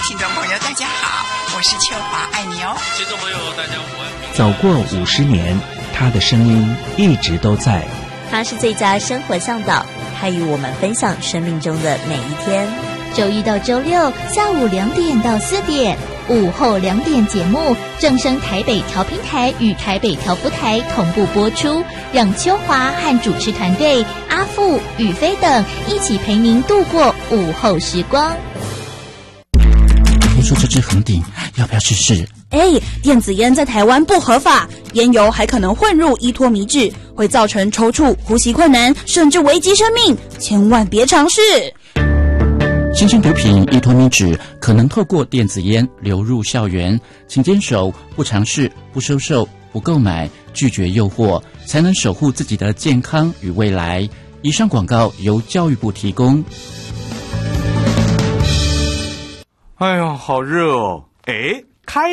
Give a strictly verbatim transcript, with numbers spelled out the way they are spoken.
听众朋友大家好，我是秋华，爱你哦。 听众朋友大家午安。 走过五十年，他的声音一直都在。 他是最佳生活向导，他与我们分享生命中的每一天。 周一到周六下午两点到四点，午后两点节目正声台北调频台与台北调布台同步播出，让秋华和主持团队阿富、宇飞等一起陪您度过午后时光。 听说这支恒鼎要不要试试？ 哎，电子烟在台湾不合法，烟油还可能混入依托米脂，会造成抽搐、呼吸困难，甚至危及生命，千万别尝试。 新兴毒品依托米脂可能透过电子烟流入校园，请坚守不尝试、不收受、不购买，拒绝诱惑，才能守护自己的健康与未来。以上广告由教育部提供。 哎呀，好热哦！哎，